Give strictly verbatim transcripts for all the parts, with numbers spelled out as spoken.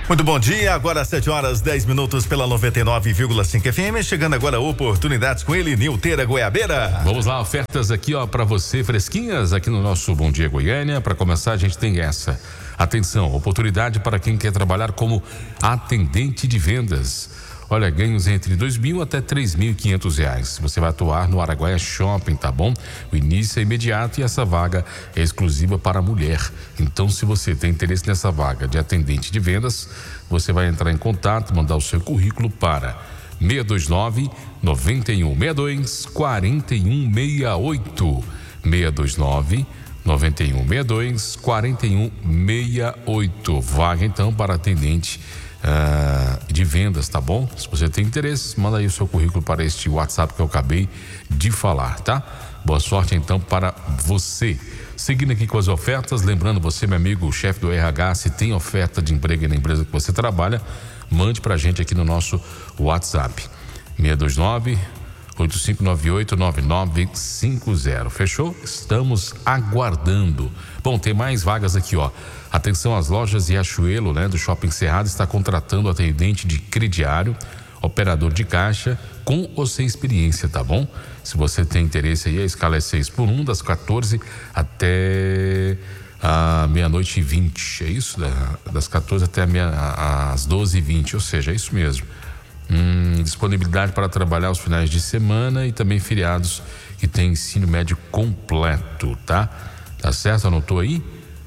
Muito bom dia, agora sete horas dez minutos pela noventa e nove vírgula cinco F M, chegando agora oportunidades com ele, Nilteira Goiabeira. Vamos lá, ofertas aqui ó para você fresquinhas aqui no nosso Bom Dia Goiânia. Para começar a gente tem essa, atenção, oportunidade para quem quer trabalhar como atendente de vendas. Olha, ganhos entre dois mil até três mil e quinhentos reais. Você vai atuar no Araguaia Shopping, tá bom? O início é imediato e essa vaga é exclusiva para a mulher. Então, se você tem interesse nessa vaga de atendente de vendas, você vai entrar em contato, mandar o seu currículo para seis dois nove, nove um seis dois, quatro um seis oito. seis dois nove, nove um seis dois, quatro um seis oito. Vaga, então, para atendente Uh, de vendas, tá bom? Se você tem interesse, manda aí o seu currículo para este WhatsApp que eu acabei de falar, tá? Boa sorte então para você. Seguindo aqui com as ofertas, lembrando você, meu amigo, o chefe do R H, se tem oferta de emprego na empresa que você trabalha, mande pra gente aqui no nosso WhatsApp. seis dois nove, oito cinco nove oito, nove nove cinco zero. Fechou? Estamos aguardando. Bom, tem mais vagas aqui, ó. Atenção, às lojas Riachuelo, né, do Shopping Cerrado, está contratando atendente de crediário, operador de caixa, com ou sem experiência, tá bom? Se você tem interesse aí, a escala é seis por um, das quatorze até a meia-noite e vinte, é isso? Das quatorze até a meia, às doze e vinte, ou seja, é isso mesmo. Hum, disponibilidade para trabalhar os finais de semana e também feriados que tem ensino médio completo, tá? Tá certo? Anotou aí?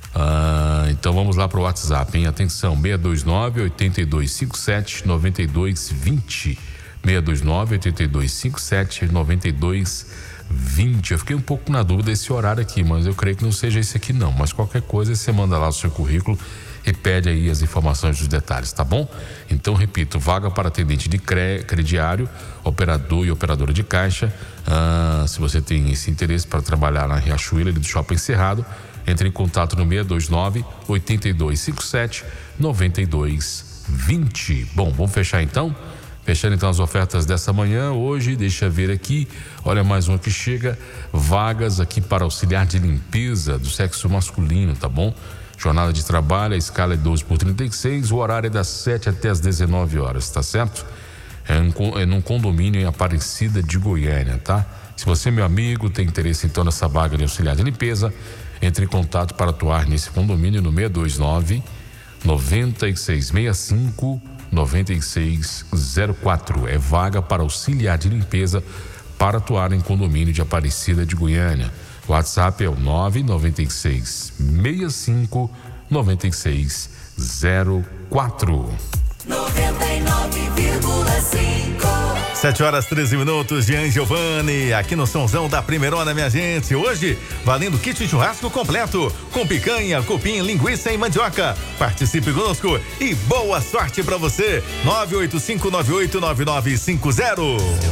Ah, então vamos lá para o WhatsApp, hein? Atenção, seis dois nove, oito dois cinco sete, nove dois dois zero. seis dois nove, oito dois cinco sete, nove dois dois zero. Eu fiquei um pouco na dúvida desse horário aqui, mas eu creio que não seja esse aqui não. Mas qualquer coisa você manda lá o seu currículo e pede aí as informações dos detalhes, tá bom? Então, repito, vaga para atendente de cre- crediário, operador e operadora de caixa. Ah, se você tem esse interesse para trabalhar na Riachuelo do Shopping Cerrado, entre em contato no seis dois nove, oito dois cinco sete, nove dois dois zero. Bom, vamos fechar então? Fechando então as ofertas dessa manhã, hoje, deixa eu ver aqui, olha mais uma que chega, vagas aqui para auxiliar de limpeza do sexo masculino, tá bom? Jornada de trabalho, a escala é doze por trinta e seis, o horário é das sete até as dezenove horas, tá certo? É, um, é num condomínio em Aparecida de Goiânia, tá? Se você, meu amigo, tem interesse então nessa vaga de auxiliar de limpeza, entre em contato para atuar nesse condomínio no seis dois nove, nove seis seis cinco, nove seis zero quatro. É vaga para auxiliar de limpeza para atuar em condomínio de Aparecida de Goiânia. O WhatsApp é o nove nove seis seis cinco, nove seis zero quatro. noventa e nove vírgula cinco. sete horas treze minutos, Jean Giovanni, aqui no Sonzão da Primeirona, minha gente. Hoje, valendo kit churrasco completo, com picanha, cupim, linguiça e mandioca. Participe conosco e boa sorte pra você. nove oito cinco nove oito nove nove cinco zero.